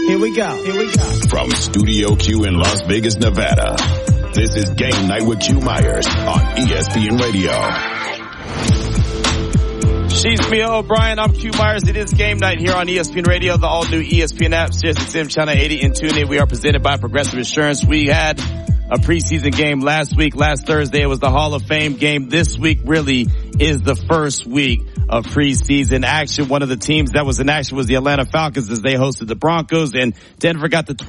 Here we go. From Studio Q in Las Vegas, Nevada, this is Game Night with Q Myers on ESPN Radio. She's Mia O'Brien. I'm Q Myers. It is Game Night here on ESPN Radio, the all-new ESPN app, SiriusXM Channel 80, and TuneIn. We are presented by Progressive Insurance. We had a preseason game last week. Last Thursday, it was the Hall of Fame game. This week really is the first week of preseason action. One of the teams that was in action was the Atlanta Falcons as they hosted the Broncos, and Denver got the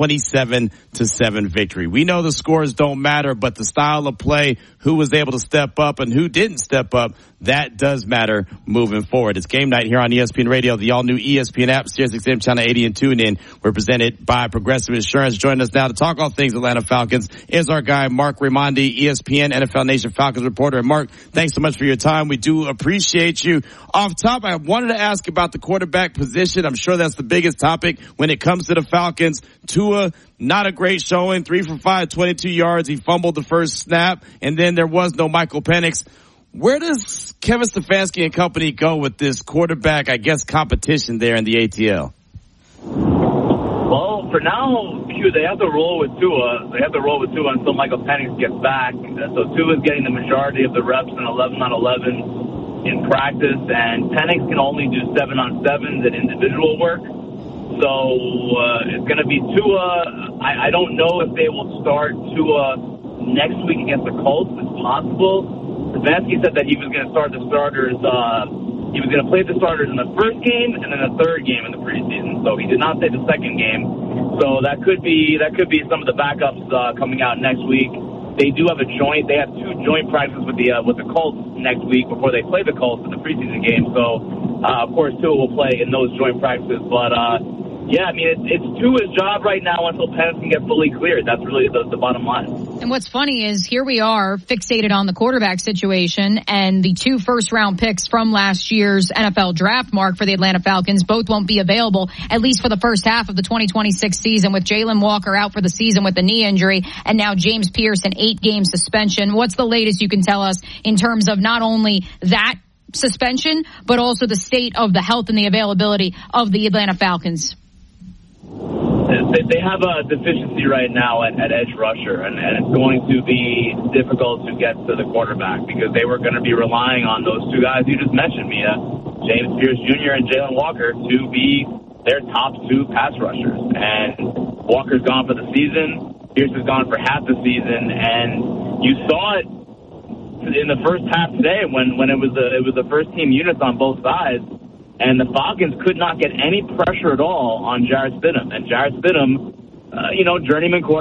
27-7 victory. We know the scores don't matter, but the style of play, who was able to step up and who didn't step up, that does matter moving forward. It's Game Night here on ESPN Radio, the all-new ESPN app, SiriusXM Channel 80, and TuneIn. We're presented by Progressive Insurance. Joining us now to talk all things Atlanta Falcons is our guy, Mark Raimondi, ESPN NFL Nation Falcons reporter. And Mark, thanks so much for your time. We do appreciate you. Off top, I wanted to ask about the quarterback position. I'm sure that's the biggest topic when it comes to the Falcons. Tua, not a great showing, 3 for 5, 22 yards. He fumbled the first snap, and then there was no Michael Penix. Where does Kevin Stefanski and company go with this quarterback, I guess, competition there in the ATL? Well, for now, they have to roll with Tua. They have to roll with Tua until Michael Penix gets back. So Tua is getting the majority of the reps in 11-on-11 in practice, and Penix can only do 7-on-7s in individual work. So it's going to be Tua. I don't know if they will start Tua next week against the Colts. It's possible. Stefanski said that he was going to start the starters. He was going to play the starters in the first game and then the third game in the preseason. So he did not say the second game. So that could be some of the backups coming out next week. They do have They have 2 joint practices with the Colts next week before they play the Colts in the preseason game. So of course Tua will play in those joint practices. But yeah, I mean, it's Tua's job right now until Penix can get fully cleared. That's really the bottom line. And what's funny is here we are fixated on the quarterback situation, and the 2 first-round picks from last year's NFL draft, Mark, for the Atlanta Falcons, both won't be available, at least for the first half of the 2026 season, with Jalen Walker out for the season with a knee injury, and now James Pierce, an 8-game suspension. What's the latest you can tell us in terms of not only that suspension, but also the state of the health and the availability of the Atlanta Falcons? They have a deficiency right now at edge rusher, and it's going to be difficult to get to the quarterback because they were going to be relying on those 2 guys you just mentioned, Mia, James Pierce Jr. and Jalen Walker, to be their top 2 pass rushers. And Walker's gone for the season, Pierce is gone for half the season, and you saw it in the first half today when it was the first team units on both sides. And the Falcons could not get any pressure at all on Jarrett Stidham. And Jarrett Stidham, journeyman quarterback,